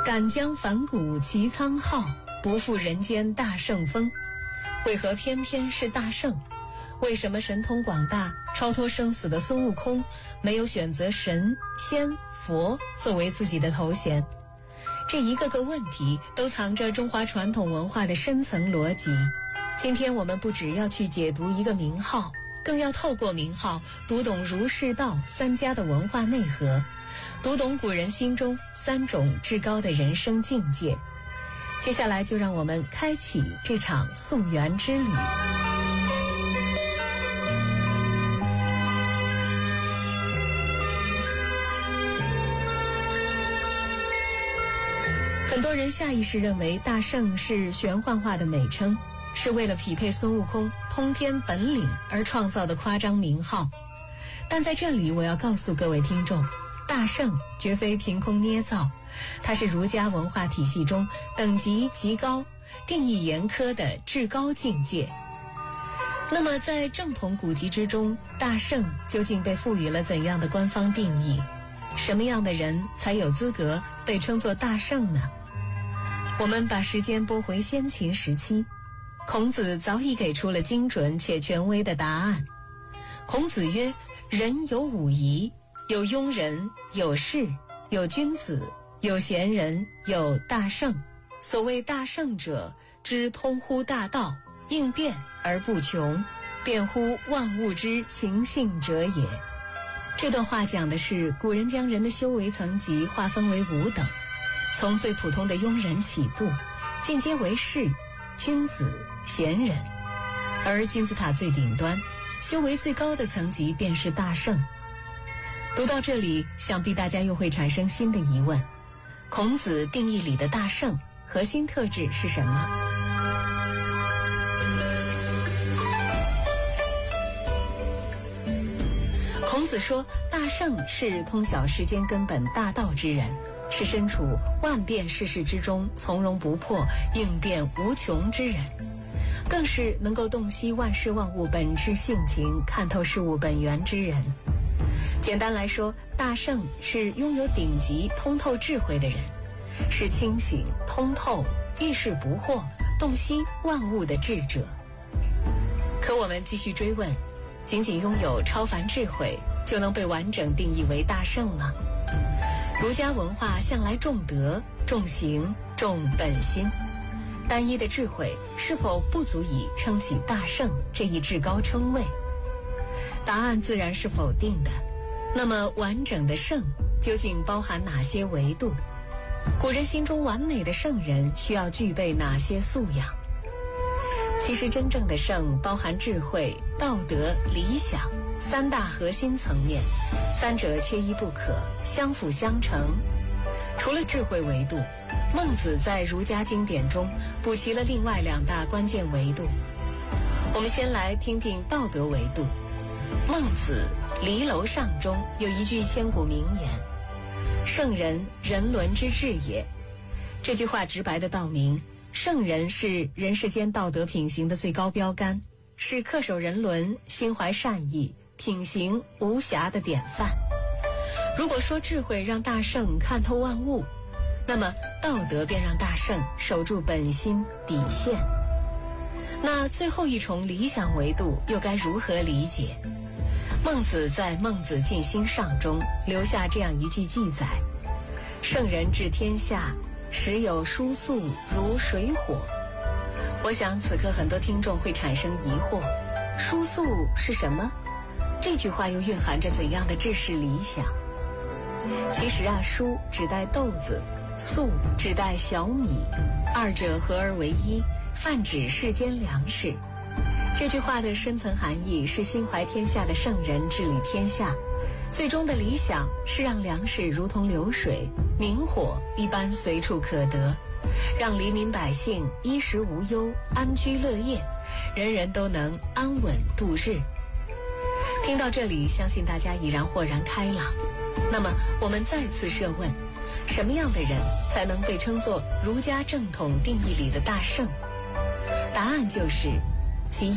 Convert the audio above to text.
敢将反骨齐苍浩，不负人间大圣风。为何偏偏是大圣？为什么神通广大、超脱生死的孙悟空没有选择神、仙、佛作为自己的头衔？这一个个问题都藏着中华传统文化的深层逻辑。今天我们不只要去解读一个名号，更要透过名号读懂儒释道三家的文化内核，读懂古人心中三种至高的人生境界。接下来就让我们开启这场溯源之旅。很多人下意识认为大圣是玄幻化的美称，是为了匹配孙悟空通天本领而创造的夸张名号。但在这里我要告诉各位听众，大圣绝非凭空捏造，它是儒家文化体系中等级极高、定义严苛的至高境界。那么在正统古籍之中，大圣究竟被赋予了怎样的官方定义？什么样的人才有资格被称作大圣呢？我们把时间拨回先秦时期，孔子早已给出了精准且权威的答案。孔子曰：人有五夷，有庸人，有士，有君子，有贤人，有大圣。所谓大圣者，知通乎大道，应变而不穷，辩乎万物之情性者也。这段话讲的是古人将人的修为层级划分为5等，从最普通的庸人起步，进阶为士、君子、贤人，而金字塔最顶端，修为最高的层级便是大圣。读到这里，想必大家又会产生新的疑问：孔子定义里的大圣核心特质是什么？孔子说，大圣是通晓世间根本大道之人，是身处万变世事之中从容不迫、应变无穷之人，更是能够洞悉万事万物本质性情、看透事物本源之人。简单来说，大圣是拥有顶级通透智慧的人，是清醒通透、遇事不惑、洞悉万物的智者。可我们继续追问，仅仅拥有超凡智慧就能被完整定义为大圣吗？儒家文化向来重德、重行、重本心，单一的智慧是否不足以撑起大圣这一至高称谓？答案自然是否定的。那么完整的圣究竟包含哪些维度？古人心中完美的圣人需要具备哪些素养？其实真正的圣包含智慧、道德、理想3大核心层面，三者缺一不可，相辅相成。除了智慧维度，孟子在儒家经典中补齐了另外2大关键维度。我们先来听听道德维度。孟子《离楼上》中有一句千古名言：圣人，人伦之至也。这句话直白地道明，圣人是人世间道德品行的最高标杆，是恪守人伦、心怀善意、品行无瑕的典范。如果说智慧让大圣看透万物，那么道德便让大圣守住本心底线。那最后一重理想维度又该如何理解？孟子在《孟子尽心上》中留下这样一句记载：圣人治天下，时有书素如水火。我想此刻很多听众会产生疑惑，书素是什么？这句话又蕴含着怎样的治世理想？其实书指代豆子，粟指代小米，二者合而为一，泛指世间粮食。这句话的深层含义是心怀天下的圣人治理天下，最终的理想是让粮食如同流水、明火一般随处可得，让黎民百姓衣食无忧、安居乐业，人人都能安稳度日。听到这里，相信大家已然豁然开朗。那么我们再次设问，什么样的人才能被称作儒家正统定义里的大圣？答案就是